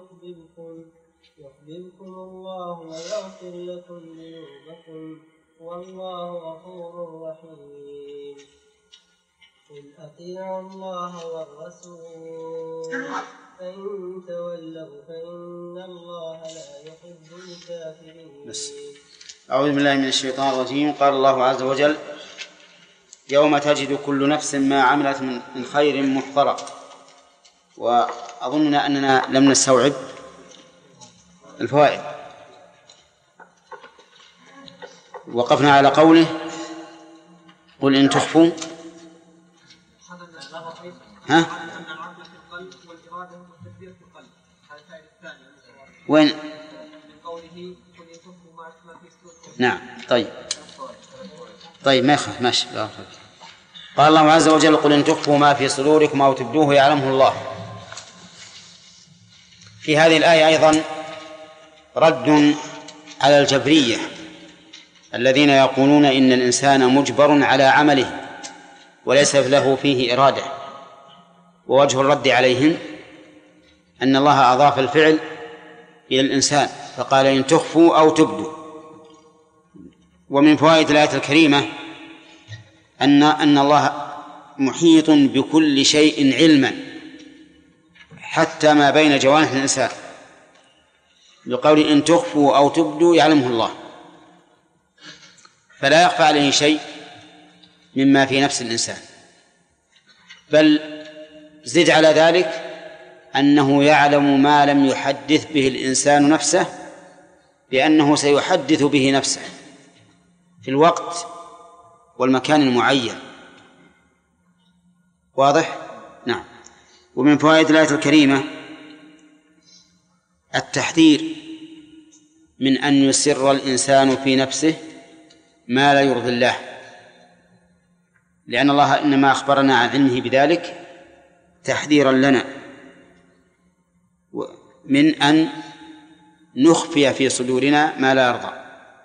يحببكم الله ويغفر لكم ذنوبكم والله غفور رحيم. قل أطيعوا الله والرسول فإن تولوا فإن الله لا يحب الكافرين. أعوذ بالله من الشيطان الرجيم. قال الله عز وجل: يوم تجد كل نفس ما عملت من خير محضرا. وأظننا أننا لم نستوعب الفوائد. وقفنا على قوله: قل إن تخفوا وين؟ نعم. طيب ما يخاف، ماشي. قال الله عز وجل: قل إن تخفوا ما في صدوركم أو تبدوه يعلمه الله. في هذه الآية أيضا رد على الجبرية الذين يقولون إن الإنسان مجبر على عمله وليس له فيه إرادة. ووجه الرد عليهم أن الله أضاف الفعل إلى الإنسان فقال: إن تخفوا أو تبدوا. ومن فوائد الآية الكريمة أن الله محيط بكل شيء علما حتى ما بين جوانح الإنسان، بقول إن تخفوا أو تبدوا يعلمه الله، فلا يخفى عليه شيء مما في نفس الإنسان. بل زد على ذلك أنه يعلم ما لم يحدث به الإنسان نفسه بأنه سيحدث به نفسه في الوقت والمكان المعين. واضح؟ نعم. ومن فوائد الآية الكريمة التحذير من أن يسر الإنسان في نفسه ما لا يرضي الله، لأن الله إنما أخبرنا عن علمه بذلك تحذيرا لنا من أن نخفي في صدورنا ما لا يرضى.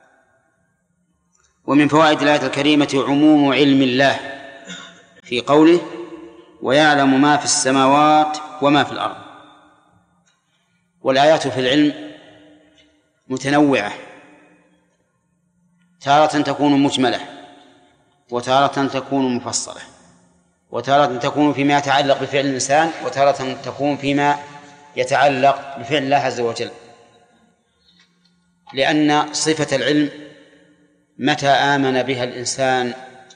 ومن فوائد الآية الكريمة عموم علم الله في قوله: ويعلم ما في السماوات وما في الأرض. والآيات في العلم متنوعة، تارة تكون مجملة، وتارة تكون مفصلة، وتارة تكون فيما يتعلق بفعل الإنسان، وتارة تكون فيما يتعلق بفعل الله عز وجل. لأن صفة العلم متى آمن بها الإنسان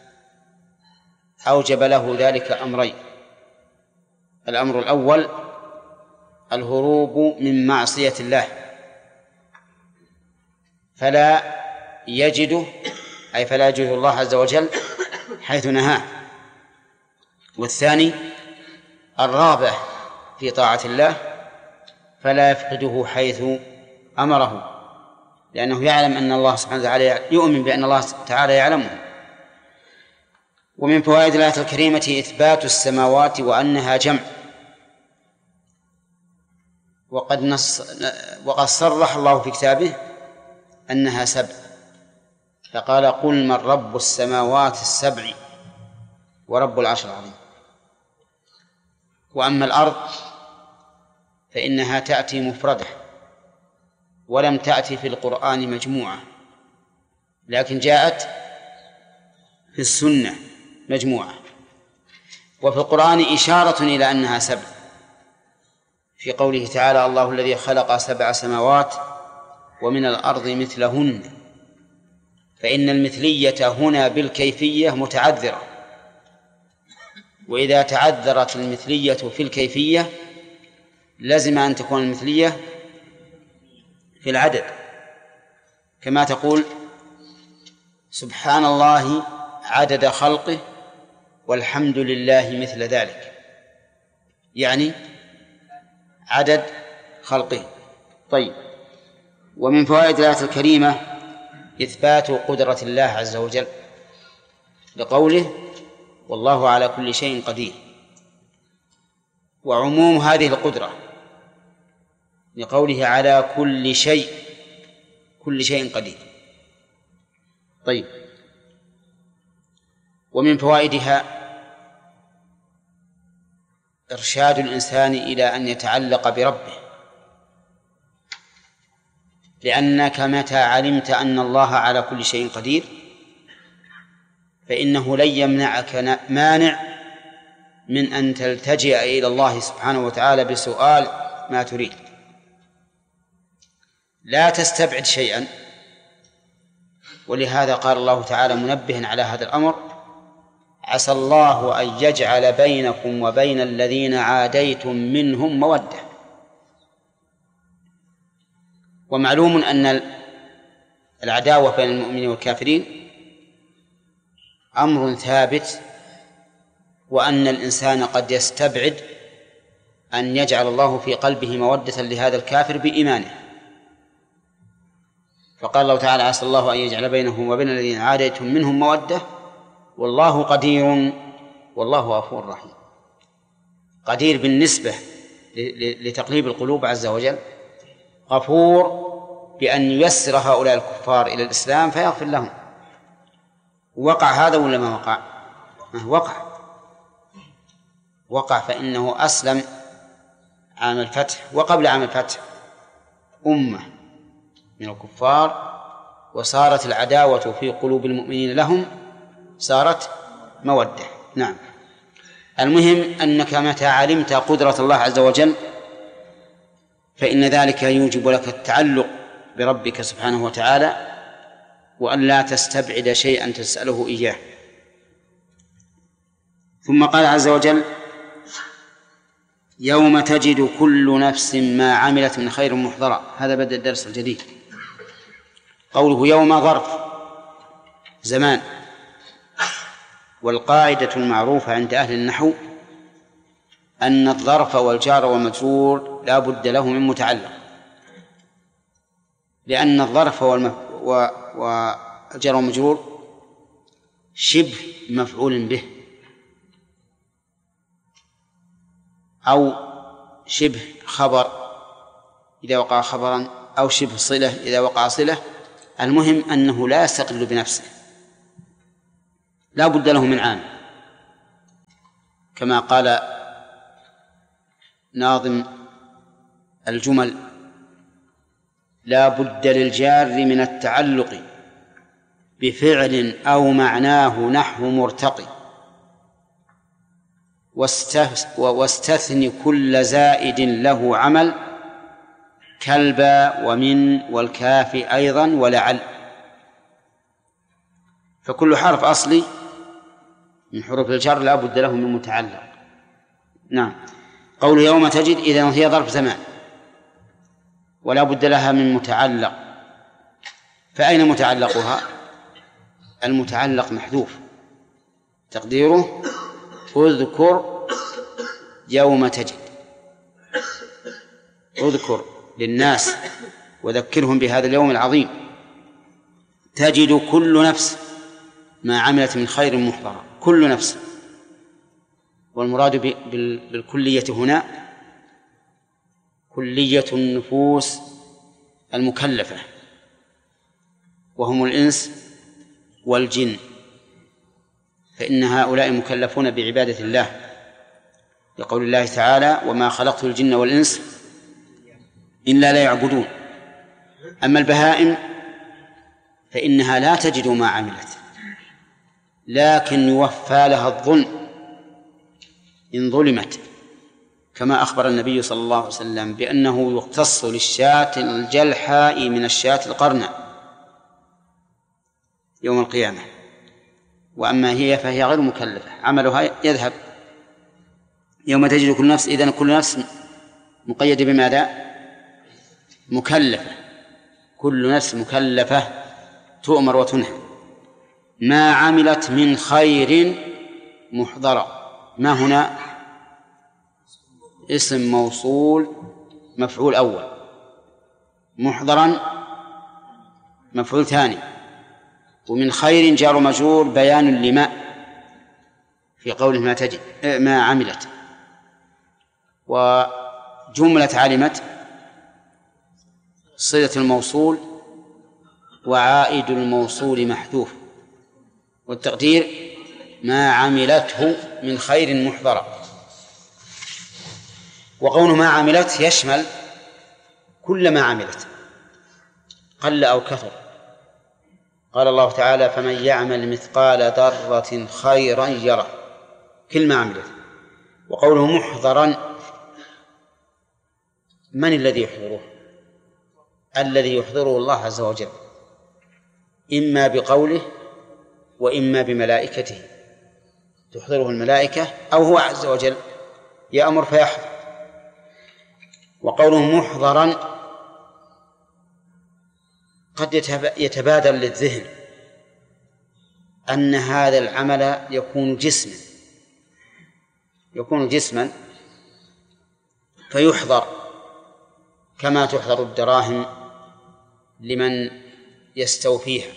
أوجب له ذلك أمرين: الأمر الأول الهروب من معصية الله فلا يجده، أي فلا يجد الله عز وجل حيث نهاه. والثاني الرغبة في طاعة الله فلا يفقده حيث أمره، لأنه يعلم أن الله سبحانه وتعالى، يؤمن بأن الله تعالى يعلمه. ومن فوائد الآية الكريمة إثبات السماوات وأنها جمع، وقد صرح الله في كتابه أنها سبع، فقال: قل من رب السماوات السبع ورب العرش العظيم. وأما الأرض فإنها تأتي مفردة ولم تأتي في القرآن مجموعة، لكن جاءت في السنة مجموعة. وفي القرآن إشارة إلى أنها سبع في قوله تعالى: الله الذي خلق 7 سماوات ومن الأرض مثلهن. فإن المثلية هنا بالكيفية متعذرة، وإذا تعذرت المثلية في الكيفية لازم أن تكون المثلية في العدد، كما تقول: سبحان الله عدد خلقه والحمد لله مثل ذلك، يعني عدد خلقه. طيب. ومن فوائد الآية الكريمة إثبات قدرة الله عز وجل بقوله: والله على كل شيء قدير، وعموم هذه القدرة لقوله على كل شيء، كل شيء قدير. طيب. ومن فوائدها إرشاد الإنسان إلى أن يتعلق بربه لأنك متى علمت أن الله على كل شيء قدير فإنه لن يمنعك مانع من أن تلتجئ إلى الله سبحانه وتعالى بسؤال ما تريد. لا تستبعد شيئا، ولهذا قال الله تعالى منبها على هذا الأمر: عسى الله أن يجعل بينكم وبين الذين عاديتم منهم مودة. ومعلوم أن العداوة بين المؤمنين والكافرين أمر ثابت، وأن الإنسان قد يستبعد أن يجعل الله في قلبه مودة لهذا الكافر بإيمانه. فقال الله تعالى: عسى الله أن يجعل بينهم وبين الذين عاديتم منهم مودة والله قدير والله غفور رحيم. قدير بالنسبة لتقليب القلوب عز وجل، غفور بأن ييسر هؤلاء الكفار إلى الإسلام فيغفر لهم. وقع هذا ولا ما وقع؟ وقع فإنه أسلم عام الفتح وقبل عام الفتح أمة من الكفار، وصارت العداوة في قلوب المؤمنين لهم صارت مودة. نعم. المهم أنك متى علمت قدرة الله عز وجل فإن ذلك يوجب لك التعلق بربك سبحانه وتعالى، وأن لا تستبعد شيئا تسأله إياه. ثم قال عز وجل: يوم تجد كل نفس ما عملت من خير محضرا. هذا بدأ الدرس الجديد. قوله يوم ظرف زمان، والقاعدة المعروفة عند أهل النحو أن الظرف والجار والمجرور لا بد له من متعلق، لأن الظرف والجار والمجرور شبه مفعول به أو شبه خبر إذا وقع خبرا، أو شبه صلة إذا وقع صلة. المهم أنه لا يستقل بنفسه، لا بد له من عامل، كما قال ناظم الجمل: لا بد للجار من التعلق بفعل أو معناه نحو مرتقي، واستثني كل زائد له عمل كالباء ومن والكاف أيضا ولعل. فكل حرف أصلي من حروف الجر لا بد له من متعلق. نعم. قول يوم تجد إذن هي ظرف زمان ولا بد لها من متعلق. فأين متعلقها؟ المتعلق محذوف، تقديره اذكر يوم تجد. اذكر للناس وذكرهم بهذا اليوم العظيم. تجد كل نفس ما عملت من خير محضرا، كل نفس. والمراد بالكلية هنا كلية النفوس المكلفة، وهم الإنس والجن، فإن هؤلاء مكلفون بعبادة الله، لقول الله تعالى: وما خلقت الجن والإنس إلا لا يعبدون. أما البهائم فإنها لا تجد ما عملت، لكن يوفى لها الظلم إن ظلمت، كما أخبر النبي صلى الله عليه وسلم بأنه يختص للشاة الجلحاء من الشاة القرناء يوم القيامة، وأما هي فهي غير مكلفة، عملها يذهب. يوم تجد كل نفس، إذن كل نفس مقيد بماذا؟ مكلفة. كل نفس مكلفة تؤمر وتنهى. ما عملت من خير محضرا. ما هنا اسم موصول مفعول أول، محضرا مفعول ثاني، ومن خير جار مجرور بيان لما في قوله ما تجد ما عملت. وجملة علمت صلة الموصول وعائد الموصول محذوف، والتقدير ما عملته من خير محضرا. وقوله ما عملت يشمل كل ما عملت، قل أو كثر. قال الله تعالى: فمن يعمل مثقال ذرة خيرا يره، كل ما عملت. وقوله محضرا، من الذي يحضره؟ الذي يحضره الله عز وجل، إما بقوله وإما بملائكته، تحضره الملائكة أو هو عز وجل يأمر فيحضر. وقوله محضرا قد يتبادر للذهن أن هذا العمل يكون جسما فيحضر، كما تحضر الدراهم لمن يستوفيها.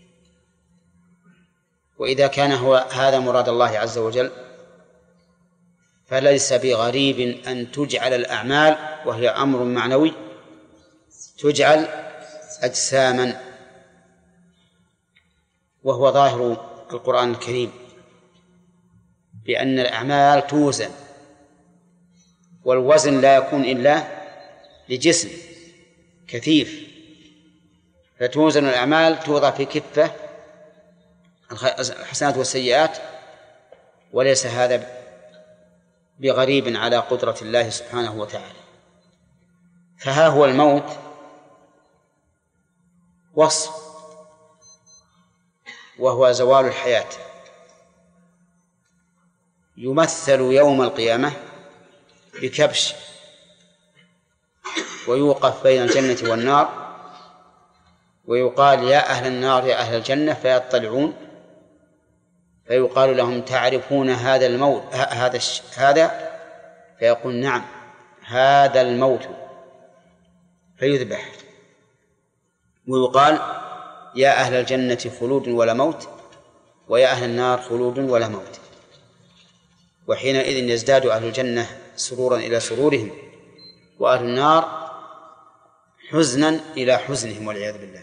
وإذا كان هذا مراد الله عز وجل فليس بغريب أن تجعل الأعمال، وهي أمر معنوي، تجعل أجساما، وهو ظاهر القرآن الكريم بأن الأعمال توزن، والوزن لا يكون إلا لجسم كثيف، فتوزن الأعمال، توضع في كفة الحسنات والسيئات، وليس هذا بغريب على قدرة الله سبحانه وتعالى. فها هو الموت وصف، وهو زوال الحياة، يمثل يوم القيامة بكبش، ويوقف بين الجنة والنار، ويقال: يا أهل النار يا أهل الجنة، فيطلعون، فيقال لهم: تعرفون هذا الموت هذا؟ فيقول: نعم، هذا الموت، فيذبح. ويقال: يا أهل الجنة خلود ولا موت، ويا أهل النار خلود ولا موت. وحينئذ يزداد أهل الجنة سرورا إلى سرورهم، وأهل النار حزنا إلى حزنهم، والعياذ بالله.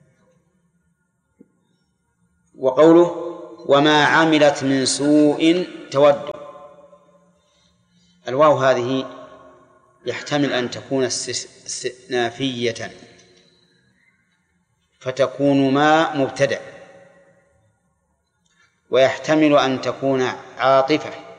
وقوله: وما عملت من سوء تود، الواو هذه يحتمل أن تكون استئنافية فتكون ما مبتدأ، ويحتمل أن تكون عاطفة